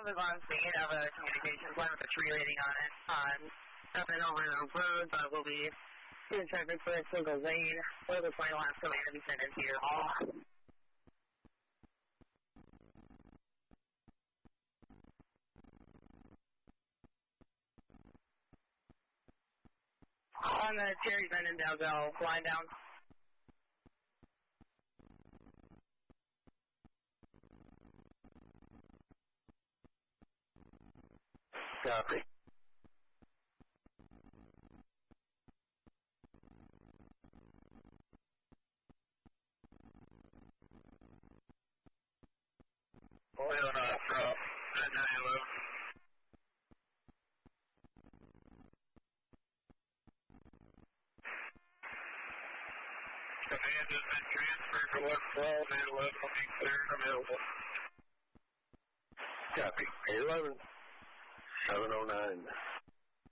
is on scene. I have a communications line with a tree rating on it. Coming over the road, but we'll be doing traffic for a single lane. Local 20 laps going to be sent into your hall. On the Terry Bennett, they'll go line down. Copy. Oil from 911. Command has been transferred to 112 and 11 will be cleared available. Copy. 11. 709.